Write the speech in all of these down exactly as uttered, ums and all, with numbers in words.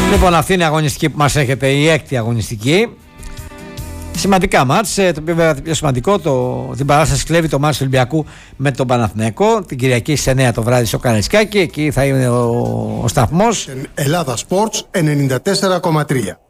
Λοιπόν, αυτή είναι η αγωνιστική που μας έρχεται, η έκτη αγωνιστική. Σημαντικά μάτς, το οποίο βέβαια το πιο σημαντικό, το, την παράσταση κλέβει το μάτς του Ολυμπιακού με τον Παναθηναϊκό την Κυριακή στις εννιά το βράδυ στο Καραϊσκάκι. Εκεί θα είναι ο, ο σταθμός Ελλάδα Sports ενενήντα τέσσερα κόμμα τρία.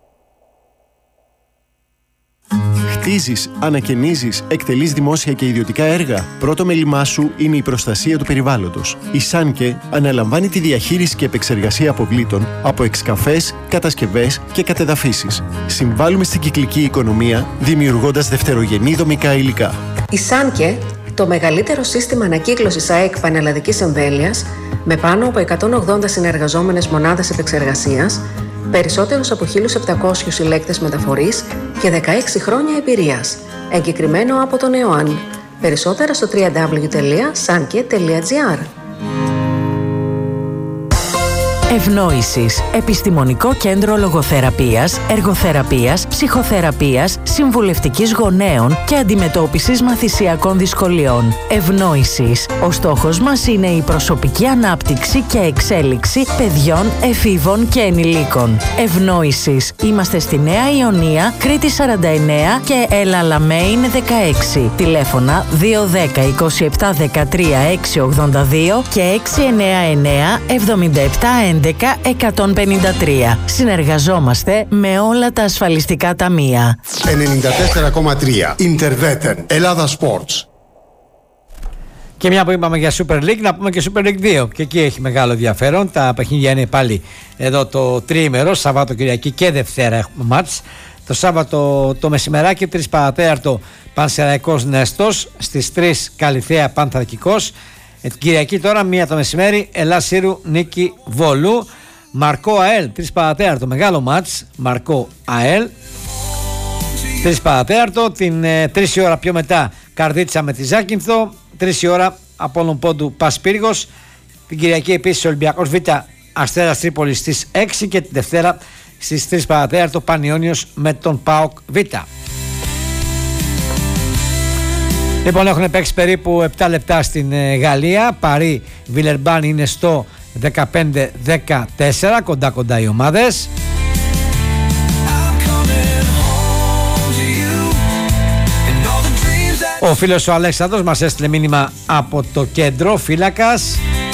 Χτίζεις, ανακαινίζεις, εκτελείς δημόσια και ιδιωτικά έργα. Πρώτο μέλημά σου είναι η προστασία του περιβάλλοντος. Η Σάνκε αναλαμβάνει τη διαχείριση και επεξεργασία αποβλήτων από εξκαφές, κατασκευές και κατεδαφίσεις. Συμβάλλουμε στην κυκλική οικονομία, δημιουργώντας δευτερογενή δομικά υλικά. Η Σάνκε, το μεγαλύτερο σύστημα ανακύκλωσης ΑΕΚ πανελλαδικής εμβέλειας, με πάνω από εκατόν ογδόντα συνεργαζόμενες μονάδες επεξεργασίας, περισσότερους από χίλιους επτακόσιους συλλέκτες μεταφορής και δεκαέξι χρόνια εμπειρίας. Εγκεκριμένο από τον ΕΟΑΝ. Περισσότερα στο double-u double-u double-u τελεία sanke τελεία gr. Ευνόησης. Επιστημονικό κέντρο λογοθεραπείας, εργοθεραπείας, ψυχοθεραπείας, συμβουλευτικής γονέων και αντιμετώπισης μαθησιακών δυσκολιών. Ευνόησης. Ο στόχος μας είναι η προσωπική ανάπτυξη και εξέλιξη παιδιών, εφήβων και ενηλίκων. Ευνόησης. Είμαστε στη Νέα Ιωνία, Κρήτη σαράντα εννέα και Ελαλαμέιν δεκαέξι. Τηλέφωνα δύο ένα μηδέν είκοσι επτά δεκατρία έξι ογδόντα δύο και έξι εννέα εννέα εβδομήντα επτά έντεκα εκατόν πενήντα τρία. Συνεργαζόμαστε με όλα τα ασφαλιστικά ταμεία. ενενήντα τέσσερα κόμμα τρία. Interveten. Ελλάδα Sports. Και μια που είπαμε για Super League, να πούμε και Super League δύο. Και εκεί έχει μεγάλο ενδιαφέρον. Τα παιχνίδια είναι πάλι εδώ το τριήμερο, Σαββάτο, Κυριακή και Δευτέρα έχουμε μάτς. Το Σάββατο το μεσημεράκι, τρεις παρά τέταρτο, Πανσεραϊκός Νέστος. Στις τρεις Καλιθέα Πανθρακικός. Την Κυριακή τώρα, μία το μεσημέρι, Ελλάς Σύρου Νίκη Βόλου. Μαρκό ΑΕΛ, τρεις παρά τέταρτο, μεγάλο μάτς. Μαρκό ΑΕΛ, τρεις παρά τέταρτο. Την ε, τρεις η ώρα πιο μετά, Καρδίτσα με τη Ζάκυνθο. τρεις η ώρα, Απόλλων Πόντου Πασπύργος. Την Κυριακή επίσης Ολυμπιακός Β, Αστέρας Τρίπολης στις έξι. Και την Δευτέρα στις τρεις παρά τέταρτο, Πανιόνιος με τον ΠΑΟΚ Β. Λοιπόν, έχουν παίξει περίπου επτά λεπτά στην ε, Γαλλία. Παρί Βιλερμπάν είναι στο δεκαπέντε δεκατέσσερα, κοντά κοντά οι ομάδες. Ο φίλος ο Αλέξανδρος μας έστειλε μήνυμα από το κέντρο, φύλακας.